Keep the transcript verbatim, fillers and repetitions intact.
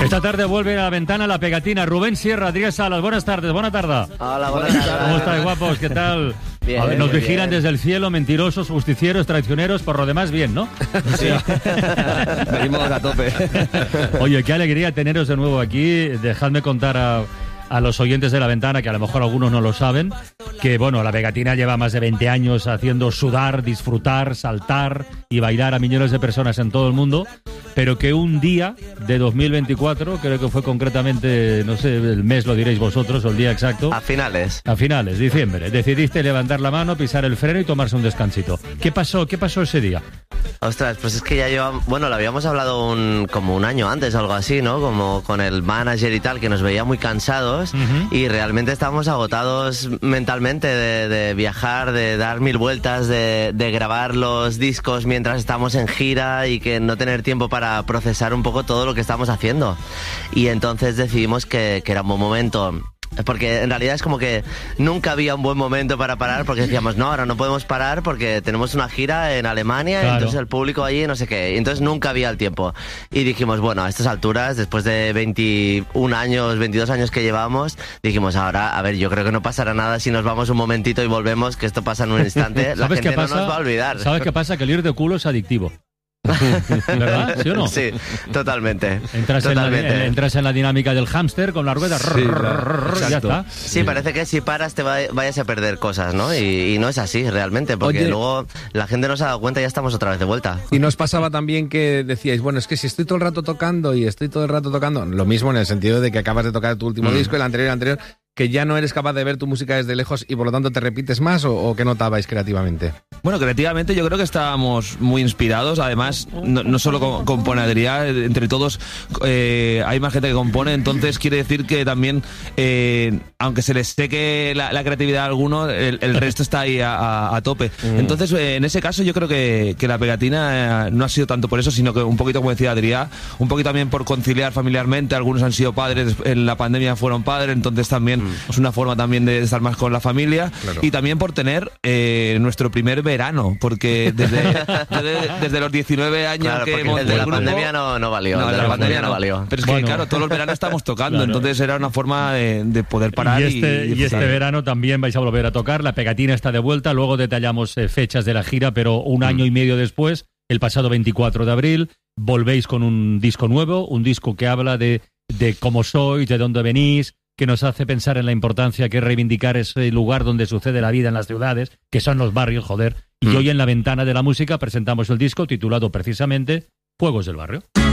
Esta tarde vuelve a la ventana la pegatina. Rubén Sierra, Adrián Salas, buenas tardes, buena tarde. Hola, buenas tardes. ¿Cómo estáis, guapos? ¿Qué tal? Bien, a ver, nos bien, vigilan bien. desde el cielo, mentirosos, justicieros, traicioneros, por lo demás bien, ¿no? Sí. Venimos a tope. Oye, qué alegría teneros de nuevo aquí. Dejadme contar a... a los oyentes de La Ventana, que a lo mejor algunos no lo saben, que bueno, la pegatina lleva más de veinte años haciendo sudar, disfrutar, saltar y bailar a millones de personas en todo el mundo, pero que un día de dos mil veinticuatro, creo que fue concretamente, no sé, el mes lo diréis vosotros, o el día exacto. A finales. A finales, diciembre. Decidiste levantar la mano, pisar el freno y tomarse un descansito. ¿Qué pasó? ¿Qué pasó ese día? Ostras, pues es que ya llevamos, bueno, lo habíamos hablado un, como un año antes o algo así, ¿no? Como con el manager y tal, que nos veía muy cansados. Uh-huh. Y realmente estábamos agotados mentalmente de, de viajar, de dar mil vueltas, de, de grabar los discos mientras estamos en gira y que no tener tiempo para procesar un poco todo lo que estamos haciendo. Y entonces decidimos que, que era un buen momento. Porque en realidad es como que nunca había un buen momento para parar, porque decíamos, no, ahora no podemos parar porque tenemos una gira en Alemania, claro. Entonces el público allí no sé qué, y entonces nunca había el tiempo. Y dijimos, bueno, a estas alturas, después de veintiún años, veintidós años que llevamos, dijimos, ahora, a ver, yo creo que no pasará nada si nos vamos un momentito y volvemos, que esto pasa en un instante, la gente no nos va a olvidar. ¿Sabes qué pasa? Que el ir de culo es adictivo. ¿Verdad? ¿Sí o no? Sí, totalmente. Entras, totalmente. En la, entras en la dinámica del hámster con la rueda. Sí, claro. Ya está. Sí, parece que si paras te vayas a perder cosas, ¿no? Y, y no es así realmente, porque Oye, luego la gente no se ha dado cuenta y ya estamos otra vez de vuelta. Y nos pasaba también que decíais, bueno, es que si estoy todo el rato tocando y estoy todo el rato tocando, lo mismo en el sentido de que acabas de tocar tu último mm. disco, el anterior, el anterior, que ya no eres capaz de ver tu música desde lejos y por lo tanto te repites más, o, o qué notabais creativamente? Bueno, creativamente yo creo que estábamos muy inspirados, además no, no solo compone Adrián, entre todos eh, hay más gente que compone, entonces quiere decir que también, eh, aunque se les seque la, la creatividad a alguno, el, el resto está ahí a, a, a tope. Mm. Entonces eh, en ese caso yo creo que, que la pegatina eh, no ha sido tanto por eso, sino que un poquito, como decía Adrián, un poquito también por conciliar familiarmente, algunos han sido padres, en la pandemia fueron padres, entonces también es una forma también de estar más con la familia, claro. Y también por tener eh, nuestro primer verano, porque desde, desde, desde los diecinueve años claro, que hemos... El de la grupo, pandemia no, no valió, no, el de la, la pandemia no valió. Pero es que bueno, claro, todos los veranos estamos tocando, claro. Entonces era una forma de, de poder parar. Y este, y, y este verano también vais a volver a tocar, la pegatina está de vuelta, luego detallamos eh, fechas de la gira, pero un año mm. y medio después, el pasado veinticuatro de abril, volvéis con un disco nuevo, un disco que habla de, de cómo sois, de dónde venís, que nos hace pensar en la importancia que es reivindicar ese lugar donde sucede la vida en las ciudades, que son los barrios, joder. Y mm. hoy en La Ventana de la Música presentamos el disco titulado precisamente Fuegos del Barrio.